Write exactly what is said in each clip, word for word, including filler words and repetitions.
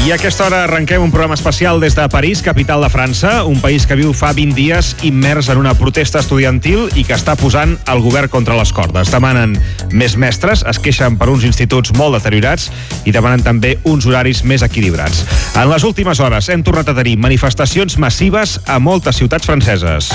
I a aquesta hora arrenquem un programa especial des de París, capital de França, un país que viu fa vint dies immers en una protesta estudiantil i que està posant el govern contra les cordes. Demanen més mestres, es queixen per uns instituts molt deteriorats i demanen també uns horaris més equilibrats. En les últimes hores hem tornat a tenir manifestacions massives a moltes ciutats franceses.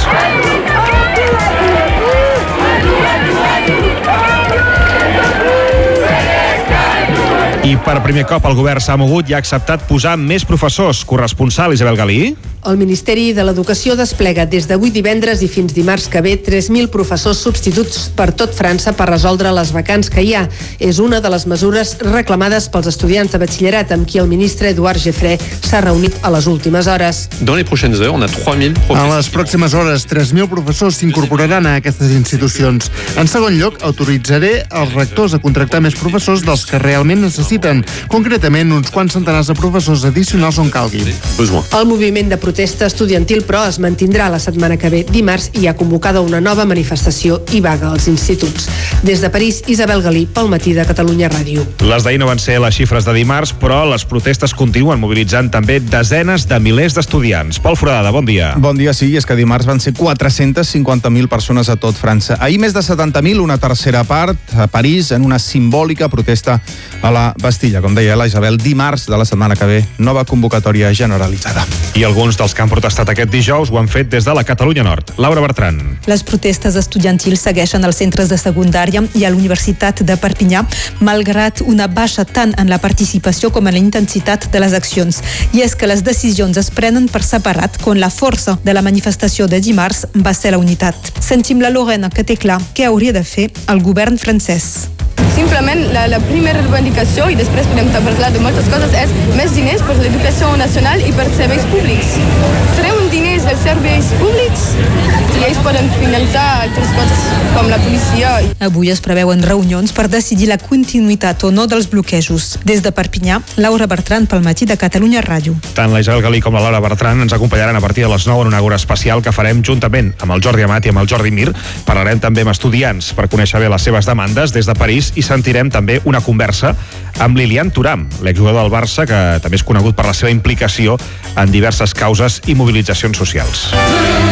I per primer cop el govern s'ha mogut i ha acceptat posar més professors. Corresponsal Isabel Galí. El Ministeri de l'Educació desplega des d'avui divendres i fins dimarts que ve tres mil professors substituts per tot França per resoldre les vacants que hi ha. És una de les mesures reclamades pels estudiants de batxillerat amb qui el ministre Edouard Geffré s'ha reunit a les últimes hores. Dans les prochaines heures, on a trois mille professeurs. En les pròximes hores, tres mil professors s'incorporaran a aquestes institucions. En segon lloc, autoritzaré els rectors a contractar més professors dels que realment necessiten, concretament uns quants centenars de professors addicionals on calgui. El moviment de protesta estudiantil, però, es mantindrà la setmana que ve dimarts i ha convocada una nova manifestació i vaga als instituts. Des de París, Isabel Galí, pel Matí de Catalunya Ràdio. Les d'ahir no van ser les xifres de dimarts, però les protestes continuen mobilitzant també desenes de milers d'estudiants. Pol Foradada, bon dia. Bon dia, sí, és que dimarts van ser quatre-centes cinquanta mil persones a tot França. Ahir més de setanta mil, una tercera part, a París, en una simbòlica protesta a la Bastilla. Com deia la Isabel, dimarts de la setmana que ve, nova convocatòria generalitzada. I alguns dels que han protestat aquest dijous ho han fet des de la Catalunya Nord. Laura Bertran. Les protestes estudiantils segueixen als centres de secundària i a l'Universitat de Perpinyà, malgrat una baixa tant en la participació com en la intensitat de les accions. I és que les decisions es prenen per separat, quan la força de la manifestació de dimarts va ser la unitat. Sentim la Lorena, que té clar què hauria de fer el govern francès. Simplement, la, la primera reivindicació, i després podem parlar de moltes coses, és més diners per l'educació nacional i per serveis públics. Treuen diners dels serveis públics i ells poden finançar altres coses, com la policia. Avui es preveuen reunions per decidir la continuïtat o no dels bloquejos. Des de Perpinyà, Laura Bertran, pel Matí de Catalunya Ràdio. Tant la Isabel Galí com la Laura Bertran ens acompanyaran a partir de les nou en una hora especial que farem juntament amb el Jordi Amat i amb el Jordi Mir. Parlarem també amb estudiants per conèixer bé les seves demandes des de París i sentirem també una conversa amb Lilian Thuram, l'exjugador del Barça, que també és conegut per la seva implicació en diverses causes i mobilitzacions socials.